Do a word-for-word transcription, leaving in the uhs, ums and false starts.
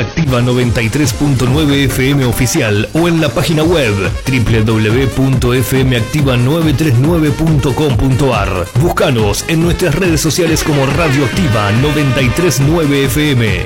Activa noventa y tres punto nueve F M oficial o en la página web doble u doble u doble u punto f m activa nueve tres nueve punto com punto a r. Búscanos en nuestras redes sociales como Radio Activa noventa y tres punto nueve F M.